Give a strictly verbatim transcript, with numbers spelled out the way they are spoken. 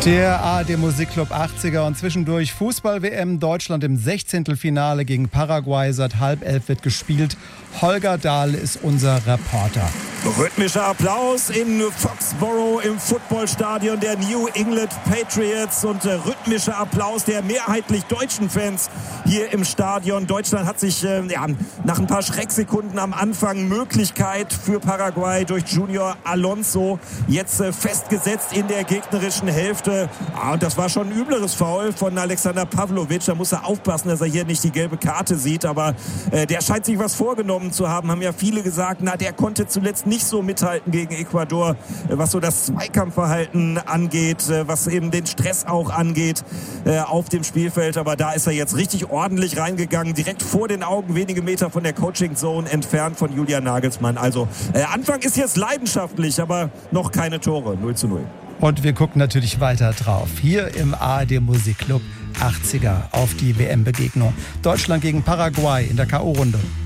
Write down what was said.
Der A R D Musikclub achtziger und zwischendurch Fußball-W M Deutschland im Sechzehntelfinale gegen Paraguay. Seit halb elf wird gespielt. Holger Dahl ist unser Reporter. Rhythmischer Applaus in Foxborough im Footballstadion der New England Patriots und äh, rhythmischer Applaus der mehrheitlich deutschen Fans hier im Stadion. Deutschland hat sich äh, ja, nach ein paar Schrecksekunden am Anfang Möglichkeit für Paraguay durch Junior Alonso jetzt äh, festgesetzt in der gegnerischen Hälfte. Ah, und das war schon ein übleres Foul von Alexander Pavlovic. Da muss er aufpassen, dass er hier nicht die gelbe Karte sieht. Aber äh, der scheint sich was vorgenommen zu haben. Haben ja viele gesagt, na, der konnte zuletzt nicht so mithalten gegen Ecuador, was so das Zweikampfverhalten angeht, was eben den Stress auch angeht äh, auf dem Spielfeld. Aber da ist er jetzt richtig ordentlich reingegangen, direkt vor den Augen, wenige Meter von der Coaching Zone entfernt von Julian Nagelsmann. Also äh, Anfang ist jetzt leidenschaftlich, aber noch keine Tore. null zu null. Und wir gucken natürlich weiter drauf. Hier im A R D Musikclub achtziger auf die W M-Begegnung. Deutschland gegen Paraguay in der K O-Runde.